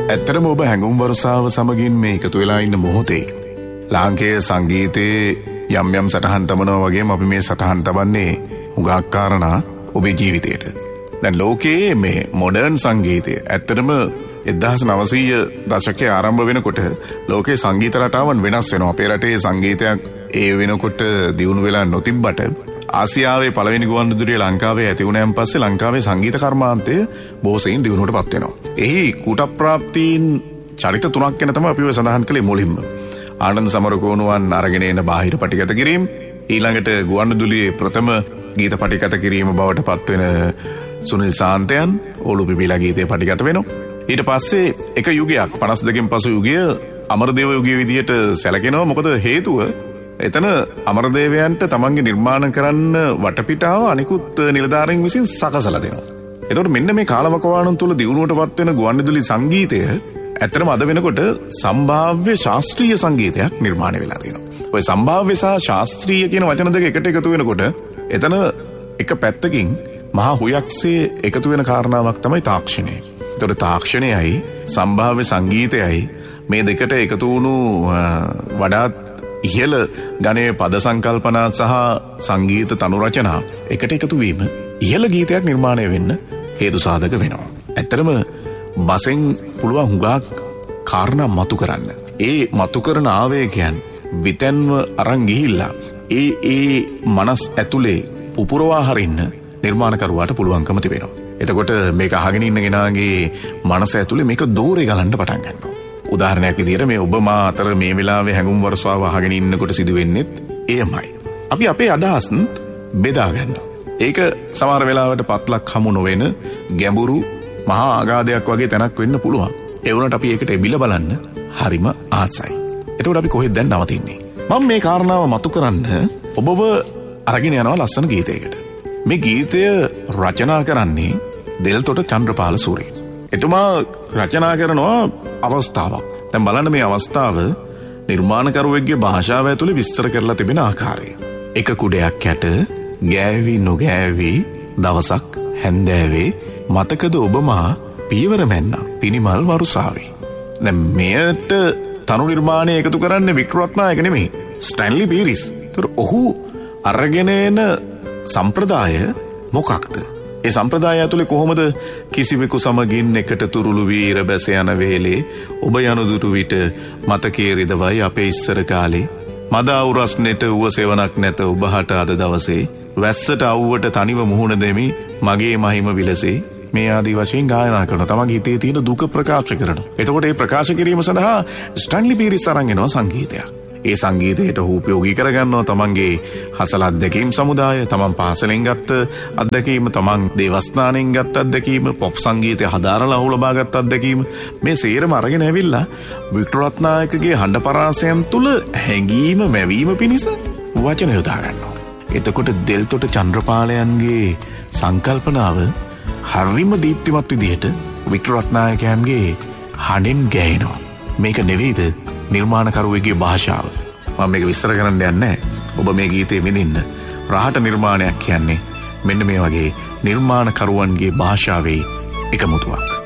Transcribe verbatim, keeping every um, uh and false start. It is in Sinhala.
ඇත්තටම ඔබ හැඟුම් වර්ෂාව සමගින් මේ එකතු වෙලා ඉන්න මොහොතේ ලාංකේය සංගීතයේ යම් යම් සටහන් තබනවා වගේම අපි මේ සටහන් තබන්නේ හුඟක් කාරණා ඔබේ ජීවිතේට. දැන් ලෝකයේ මේ මොඩර්න් සංගීතය ඇත්තටම එක්දාස් නවසීය දශකයේ ආරම්භ වෙනකොට ලෝකයේ සංගීත රටාවන් වෙනස් වෙනවා. අපේ රටේ සංගීතයක් ඒ වෙනකොට දියුණු වෙලා නොතිබ්බට ආසියාවේ පළවෙනි ගුවන්විදුලිය ලංකාවේ ඇති වුණාන් පස්සේ ලංකාවේ සංගීත කර්මාන්තය බොහෝසෙයින් දියුණුවටපත් වෙනවා. එහි කූටප්‍රාප්තීන් චරිත තුනක් ගැන තමයි අපි ඔය සඳහන් කළේ මුලින්ම. ආනන්ද සමරකෝණුවන් අරගෙන එන බාහිර පටිගත කිරීම, ඊළඟට ගුවන්විදුලියේ ප්‍රථම ගීත පටිගත කිරීම බවට පත් වෙන සුනිල් සාන්තයන් ඕලු පිපිලා ගීතේ පටිගත වෙනවා. ඊට පස්සේ එක යුගයක් පනස් දෙකෙන් පසු යුගය අමරදේව යුගය විදියට සැලකෙනවා. මොකද හේතුව එතන අමරදේවයන්ට තමන්ගේ නිර්මාණ කරන්න වටපිටාව අනිකුත් නිලධාරීන් විසින් සකසලා දෙනවා. එතකොට මෙන්න මේ කාලවකවානුන් තුල දියුණුවටපත් වෙන ගුවන්විදුලි සංගීතය ඇත්තටම අද වෙනකොට සම්භාව්‍ය ශාස්ත්‍රීය සංගීතයක් නිර්මාණය වෙලා තියෙනවා. ඔය සම්භාව්‍ය සහ ශාස්ත්‍රීය කියන වචන දෙක එකට එකතු වෙනකොට එතන එක පැත්තකින් මහා හුයක්සේ එකතු වෙන කාරණාවක් තමයි තාක්ෂණය. එතකොට තාක්ෂණයයි සම්භාව්‍ය සංගීතයයි මේ දෙකට එකතු වුණු වඩාත් ඉහළ ගණයේ පද සංකල්පනා සහ සංගීත තනු රචනා එකට එකතු වීම ඉහළ ගීතයක් නිර්මාණය වෙන්න හේතු සාධක වෙනවා. ඇත්තටම බසෙන් පුළුවන් හුඟක් කාරණා මතු කරන්න. ඒ මතු කරන ආවේගයන් විතැන්ව අරන් ගිහිල්ලා ඒ ඒ මනස් ඇතුලේ පුපුරවා හරින්න නිර්මාණකරුවාට පුළුවන්කම තිබෙනවා. එතකොට මේක අහගෙන ඉන්න කෙනාගේ මනස ඇතුලේ මේක දෝරේ ගලන්න පටන් ගන්නවා. උදාහරණයක් විදිහට මේ ඔබ මා අතර මේ වෙලාවේ හැඟුම් වර්ෂාව අහගෙන ඉන්නකොට සිදුවෙන්නේ එයමයි. අපි අපේ අදහස් බෙදා ගන්නවා. ඒක සමහර වෙලාවට පත්ලක් හමු නොවන ගැඹුරු මහා ආගාධයක් වගේ තැනක් වෙන්න පුළුවන්. ඒ වුණාට අපි ඒකට එබිල බලන්න හරිම ආසයි. එතකොට අපි කොහෙද දැන් නවතින්නේ? මම මේ කාරණාව මතු කරන්න ඔබව අරගෙන යනවා ලස්සන ගීතයකට. මේ ගීතය රචනා කරන්නේ දෙල්තොට චන්ද්‍රපාල සූරීන්. එතුමා රචනා කරනවා අවස්ථාවක්. දැන් බලන්න මේ අවස්ථාව නිර්මාණකරුවෙක්ගේ භාෂාව ඇතුලේ විස්තර කරලා තිබෙන ආකාරය. එක කුඩයක් යට ගෑවි නොගෑවි දවසක් හැන්දෑවේ මතකද ඔබ මා පියවර මැන්නා පිනිමල් වරුසාවේ. දැන් මෙයට තනු නිර්මාණය එකතු කරන්නේ වික්ටර් රත්නායක නෙමෙයි, ස්ටැන්ලි පීරිස්. ඒතර ඔහු අරගෙන එන සම්ප්‍රදාය මොකක්ද? ඒ සම්ප්‍රදාය ඇතුලේ කොහොමද කිසිවෙකු සමගින් එකට තුරුළු වීර බැස යන වේලේ ඔබ යන දුටු විට මතකයේ රිදවයි අපේ ඉස්සර කාලේ මදා උරස්නෙට ඌව සෙවණක් නැත ඔබහට අද දවසේ වැස්සට අවුවට තනිව මුහුණ දෙමි මගේ මහිම විලසේ මේ ආදී වශයෙන් ගායනා කරනවා. තමන්ගේ හිතේ තියෙන දුක ප්‍රකාශ කරනවා. එතකොට මේ ප්‍රකාශ කිරීම සඳහා ස්ටැන්ලි පීරිස් අරන් එනවා සංගීතයක්. ඒ සංගීතයට ඔහු උපයෝගී කරගන්නවා තමන්ගේ හසල අත්දැකීම් සමුදාය, තමන් පාසලෙන් ගත්ත අත්දැකීම, තමන් දේවස්ථානයෙන් ගත්ත අත්දැකීම, පොප් සංගීතය හදාරලා ඔහු ලබා ගත්ත අත්දැකීම, මේ සේරම අරගෙන ඇවිල්ලා වික්ටර් රත්නායකගේ හඬ පරාසයන් තුල හැඟීම මැවීම පිණිස වචන යොදා ගන්නවා. එතකොට දෙල්තොට චන්ද්‍රපාලයන්ගේ සංකල්පනාව හරිම දීප්තිමත් විදිහට වික්ටර් රත්නායකයන්ගේ හඬෙන් ගැහෙනවා. මේක නෙවෙයිද නිර්මාණකරුවෙක්ගේ භාෂාව? මම මේක විස්තර කරන්න යන්නේ නැහැ. ඔබ මේ ගීතේ විඳින්න. රහට නිර්මාණයක් කියන්නේ මෙන්න මේ වගේ නිර්මාණකරුවන්ගේ භාෂාවේ එකමුතුවක්.